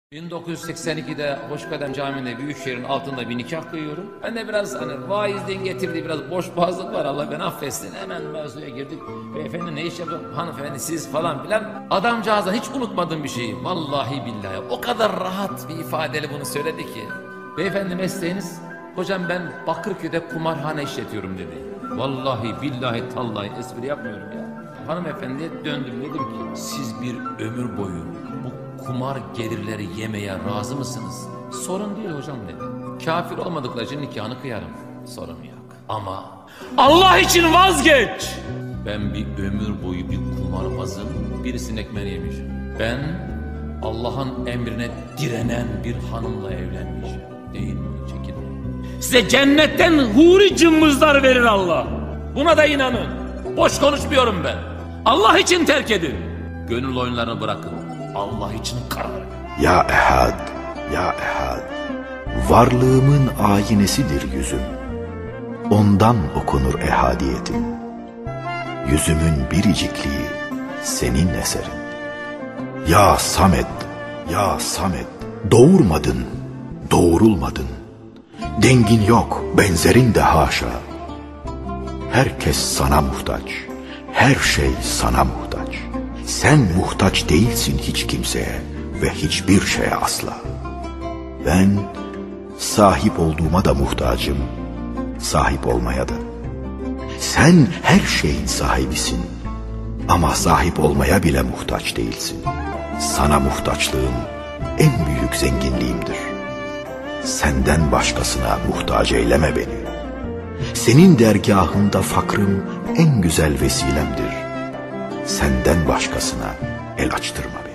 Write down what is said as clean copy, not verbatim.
1982'de Hoşkadem Camii'nde Büyükşehir'in altında bir nikah kıyıyorum. Ben de biraz vaizliğin getirdiği biraz boş boğazlık var, Allah beni affetsin. Hemen mevzuya girdik. Beyefendi ne iş yapıyorsun? Hanımefendi siz falan filan. Adamcağızdan hiç unutmadığım bir şeyi. Vallahi billahi o kadar rahat bir ifadeyle bunu söyledi ki. Beyefendi mesleğiniz? Hocam ben Bakırköy'de kumarhane işletiyorum dedi. Vallahi billahi tallahi espri yapmıyorum ya. Hanımefendiye döndüm, dedim ki siz bir ömür boyu bu kumar gelirleri yemeye razı mısınız? Sorun değil hocam dedi. Kafir olmadıkları için nikahını kıyarım. Sorun yok. Ama Allah için vazgeç. Ben bir ömür boyu bir kumarbazın birisinin ekmeğini yemişim. Ben Allah'ın emrine direnen bir hanımla evlenmişim. Değil mi? Çekinmeyin. Size cennetten huri cımbızlar verir Allah. Buna da inanın. Boş konuşmuyorum ben. Allah için terk edin. Gönül oyunlarını bırakın. Allah için karar verin. Ya Ehad, ya Ehad, varlığımın ayinesidir yüzüm. Ondan okunur ehadiyetim. Yüzümün biricikliği senin eserin. Ya Samet, ya Samet, doğurmadın, doğurulmadın. Dengin yok, benzerin de haşa. Herkes sana muhtaç, her şey sana muhtaç. Sen muhtaç değilsin hiç kimseye ve hiçbir şeye asla. Ben sahip olduğuma da muhtacım, sahip olmaya da. Sen her şeyin sahibisin ama sahip olmaya bile muhtaç değilsin. Sana muhtaçlığım en büyük zenginliğimdir. Senden başkasına muhtaç eyleme beni. Senin dergahında fakrım en güzel vesilemdir. Senden başkasına el açtırma.